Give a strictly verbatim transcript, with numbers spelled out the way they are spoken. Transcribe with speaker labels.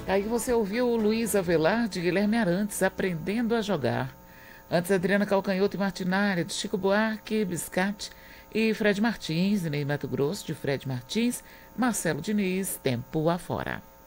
Speaker 1: Aí você ouviu o Luiz Avelar de Guilherme Arantes, Aprendendo a Jogar. Antes, Adriana Calcanhoto e Martinária, de Chico Buarque, Biscate e Fred Martins, Ney Mato Grosso, de Fred Martins, Marcelo Diniz, Tempo Afora.